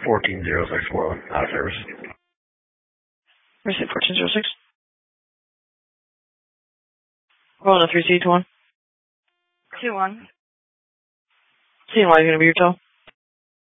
14064, out of service. Receipt 1406. Rolling a 3C21. 2-1. Seeing why you're going to be your tow?